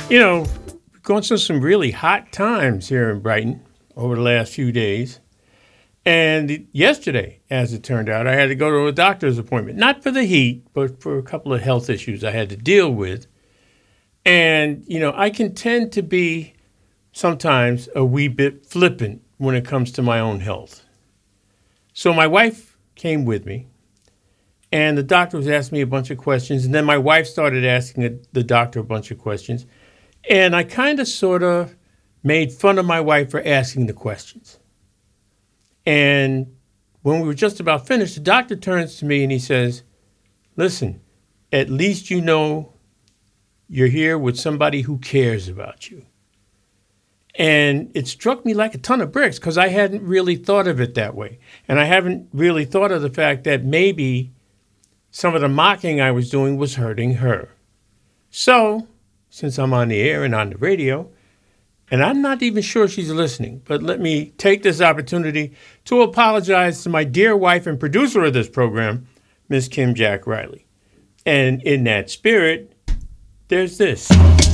You know, going through some really hot times here in Brighton over the last few days. And yesterday, as it turned out, I had to go to a doctor's appointment, not for the heat, but for a couple of health issues I had to deal with. And, I can tend to be sometimes a wee bit flippant when it comes to my own health. So my wife came with me, and the doctor was asking me a bunch of questions. And then my wife started asking the doctor a bunch of questions. And I kind of sort of made fun of my wife for asking the questions. And when we were just about finished, the doctor turns to me and he says, listen, at least you know you're here with somebody who cares about you. And it struck me like a ton of bricks because I hadn't really thought of it that way. And I haven't really thought of the fact that maybe some of the mocking I was doing was hurting her. So, since I'm on the air and on the radio, and I'm not even sure she's listening, but let me take this opportunity to apologize to my dear wife and producer of this program, Miss Kim Jack Riley. And in that spirit, there's this.